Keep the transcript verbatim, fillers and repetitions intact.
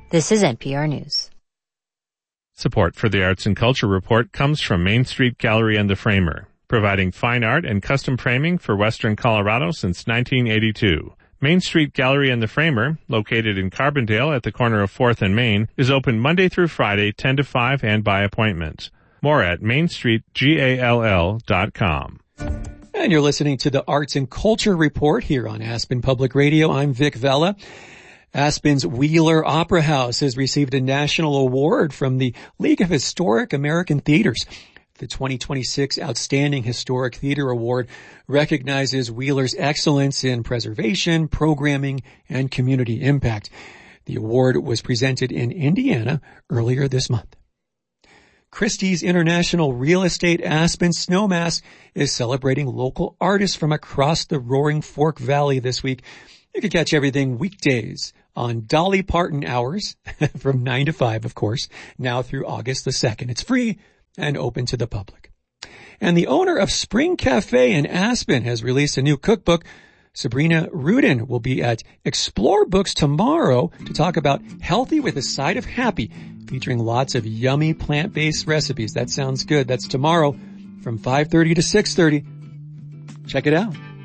This is N P R News. Support for the Arts and Culture Report comes from Main Street Gallery and the Framer, providing fine art and custom framing for Western Colorado since nineteen eighty-two. Main Street Gallery and the Framer, located in Carbondale at the corner of fourth and Main, is open Monday through Friday, ten to five, and by appointment. More at main street gall dot com. And you're listening to the Arts and Culture Report here on Aspen Public Radio. I'm Vic Vela. Aspen's Wheeler Opera House has received a national award from the League of Historic American Theaters. The twenty twenty-six Outstanding Historic Theater Award recognizes Wheeler's excellence in preservation, programming, and community impact. The award was presented in Indiana earlier this month. Christie's International Real Estate Aspen Snowmass is celebrating local artists from across the Roaring Fork Valley this week. You can catch everything weekdays on Dolly Parton hours from nine to five, of course, now through August the second. It's free and open to the public. And the owner of Spring Cafe in Aspen has released a new cookbook. Sabrina Rudin will be at Explore Books tomorrow to talk about healthy with a side of happy, featuring lots of yummy plant-based recipes. That sounds good. That's tomorrow from five thirty to six thirty. Check it out.